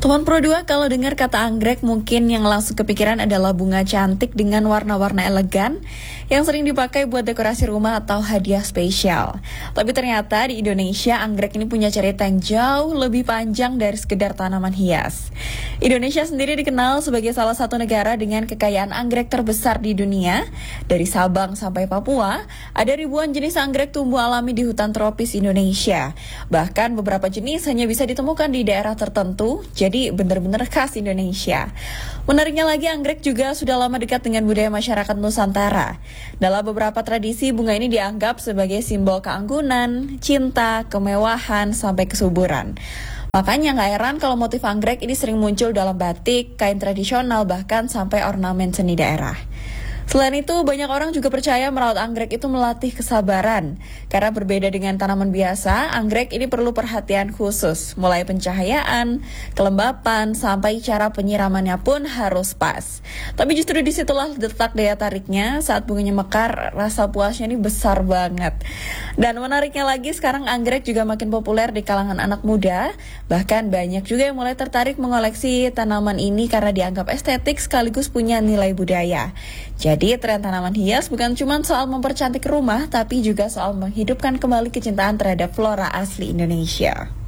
Teman Pro 2, kalau dengar kata anggrek mungkin yang langsung kepikiran adalah bunga cantik dengan warna-warna elegan yang sering dipakai buat dekorasi rumah atau hadiah spesial. Tapi ternyata di Indonesia anggrek ini punya cerita yang jauh lebih panjang dari sekedar tanaman hias. Indonesia sendiri dikenal sebagai salah satu negara dengan kekayaan anggrek terbesar di dunia. Dari Sabang sampai Papua, ada ribuan jenis anggrek tumbuh alami di hutan tropis Indonesia. Bahkan beberapa jenis hanya bisa ditemukan di daerah tertentu, jadi benar-benar khas Indonesia. Menariknya lagi, anggrek juga sudah lama dekat dengan budaya masyarakat Nusantara. Dalam beberapa tradisi, bunga ini dianggap sebagai simbol keanggunan, cinta, kemewahan, sampai kesuburan. Makanya nggak heran kalau motif anggrek ini sering muncul dalam batik, kain tradisional, bahkan sampai ornamen seni daerah. Selain itu, banyak orang juga percaya merawat anggrek itu melatih kesabaran. Karena berbeda dengan tanaman biasa, anggrek ini perlu perhatian khusus. Mulai pencahayaan, kelembapan, sampai cara penyiramannya pun harus pas. Tapi justru disitulah letak daya tariknya. Saat bunganya mekar, rasa puasnya ini besar banget. Dan menariknya lagi, sekarang anggrek juga makin populer di kalangan anak muda. Bahkan banyak juga yang mulai tertarik mengoleksi tanaman ini karena dianggap estetik sekaligus punya nilai budaya. Jadi tren tanaman hias bukan cuma soal mempercantik rumah, tapi juga soal menghidupkan kembali kecintaan terhadap flora asli Indonesia.